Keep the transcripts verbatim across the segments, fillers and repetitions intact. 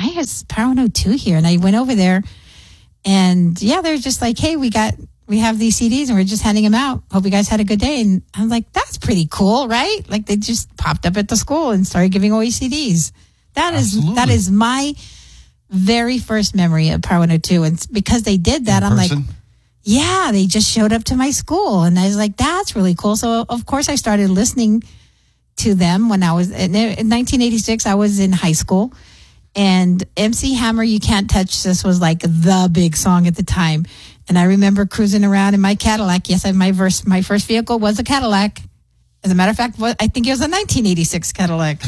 why is Power one oh two here? And I went over there, and yeah, they're just like, hey, we got, we have these C Ds and we're just handing them out. Hope you guys had a good day. And I'm like, that's pretty cool, right? Like they just popped up at the school and started giving away C Ds. That Absolutely. is, that is my very first memory of Power one oh two. And because they did that, In I'm person? like, yeah, they just showed up to my school. And I was like, that's really cool. So of course I started listening to them when I was in, in nineteen eighty-six. I was in high school, and M C Hammer, You Can't Touch This was like the big song at the time. And I remember cruising around in my Cadillac. Yes, I, my first my first vehicle was a Cadillac. As a matter of fact, I think it was a nineteen eighty-six Cadillac.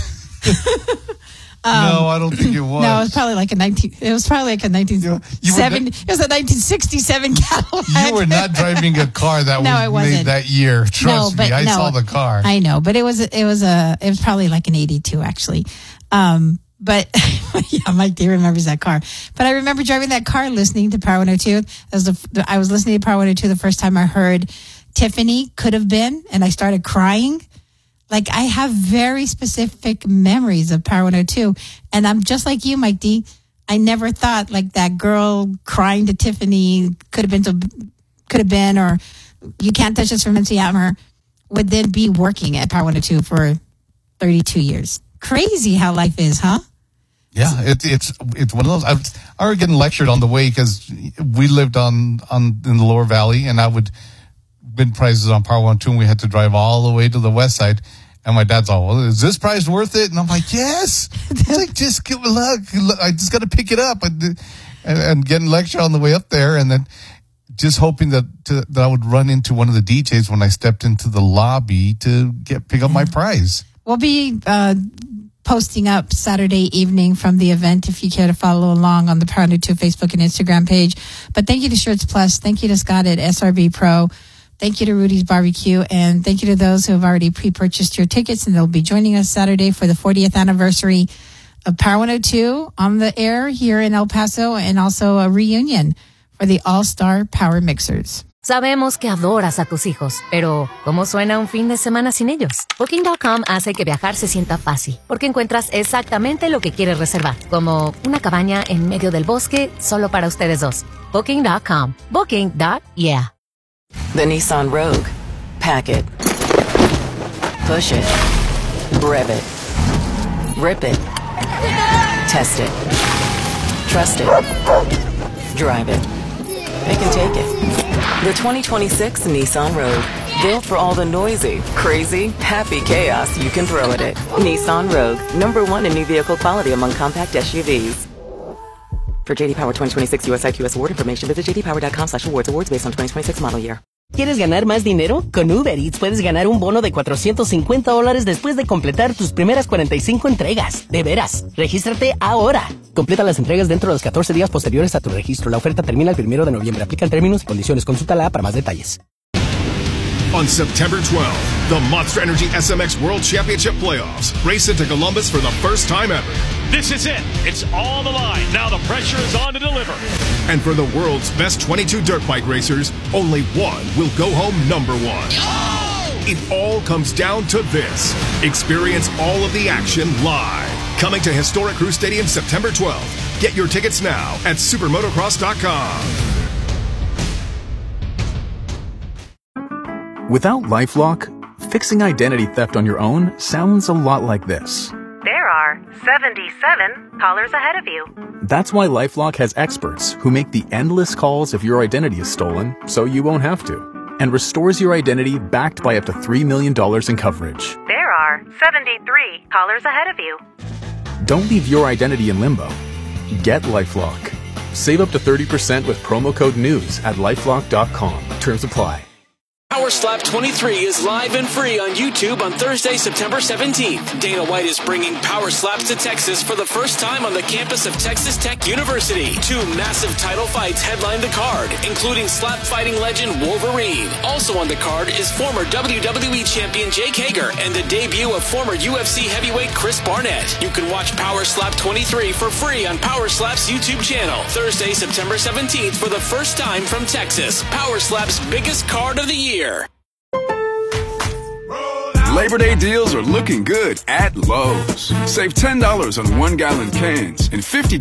Um, no, I don't think it was. No, it was probably like a nineteen. It was probably like a nineteen seventy. It was a nineteen sixty-seven Cadillac. You were not driving a car that no, was it wasn't. made that year. Trust no, me, I no, saw the car. I know, but it was it was a it was probably like an eighty-two actually. Um, but yeah, Mike D remembers that car. But I remember driving that car, listening to Power one oh two. As the, I was listening to Power one oh two the first time I heard Tiffany Could Have Been, and I started crying. Like, I have very specific memories of Power one oh two. And I'm just like you, Mike D. I never thought, like, that girl crying to Tiffany could have been, to, could have been, or You Can't Touch This from M C Hammer would then be working at Power one oh two for thirty-two years. Crazy how life is, huh? Yeah, it, it's it's one of those. I was, I was getting lectured on the way because we lived on, on in the Lower Valley, and I would win prizes on Power one oh two, and we had to drive all the way to the west side. And my dad's all, well, is this prize worth it? And I'm like, yes. It's like, just give a look. I just got to pick it up. And, and, and getting lectured on the way up there. And then just hoping that to, that I would run into one of the D Js when I stepped into the lobby to get pick up my prize. We'll be uh, posting up Saturday evening from the event if you care to follow along on the Power one oh two Facebook and Instagram page. But thank you to Shirts Plus. Thank you to Scott at S R B Pro. Thank you to Rudy's Barbecue, and thank you to those who have already pre-purchased your tickets, and they'll be joining us Saturday for the fortieth anniversary of Power one oh two on the air here in El Paso, and also a reunion for the All-Star Power Mixers. Sabemos que adoras a tus hijos, pero ¿cómo suena un fin de semana sin ellos? Booking punto com hace que viajar se sienta fácil, porque encuentras exactamente lo que quieres reservar, como una cabaña en medio del bosque solo para ustedes dos. Booking punto com. Booking. Yeah. The Nissan Rogue. Pack it. Push it. Rev it. Rip it. Test it. Trust it. Drive it. They can take it. The twenty twenty-six Nissan Rogue. Built for all the noisy, crazy, happy chaos you can throw at it. Nissan Rogue. Number one in new vehicle quality among compact S U Vs. For J D Power twenty twenty-six U S I Q S award information, visit j d power dot com slash awards. Awards based on twenty twenty-six model year. ¿Quieres ganar más dinero? Con Uber Eats puedes ganar un bono de cuatrocientos cincuenta dólares después de completar tus primeras cuarenta y cinco entregas. De veras, regístrate ahora. Completa las entregas dentro de los catorce días posteriores a tu registro. La oferta termina el primero de noviembre. Aplican términos y condiciones. Consulta la para más detalles. On September twelfth, the Monster Energy S M X World Championship Playoffs race into Columbus for the first time ever. This is it. It's all the line. Now the pressure is on to deliver. And for the world's best twenty-two dirt bike racers, only one will go home number one. Oh! It all comes down to this. Experience all of the action live. Coming to historic Crew Stadium September twelfth. Get your tickets now at supermotocross dot com. Without LifeLock, fixing identity theft on your own sounds a lot like this. There are seventy-seven callers ahead of you. That's why LifeLock has experts who make the endless calls if your identity is stolen, so you won't have to, and restores your identity backed by up to three million dollars in coverage. There are seventy-three callers ahead of you. Don't leave your identity in limbo. Get LifeLock. Save up to thirty percent with promo code NEWS at lifelock dot com. Terms apply. Power Slap twenty-three is live and free on YouTube on Thursday, September seventeenth. Dana White is bringing Power Slaps to Texas for the first time on the campus of Texas Tech University. Two massive title fights headline the card, including slap fighting legend Wolverine. Also on the card is former W W E champion Jake Hager and the debut of former U F C heavyweight Chris Barnett. You can watch Power Slap twenty-three for free on Power Slap's YouTube channel. Thursday, September seventeenth for the first time from Texas. Power Slap's biggest card of the year. Labor Day deals are looking good at Lowe's. Save ten dollars on one-gallon cans and fifty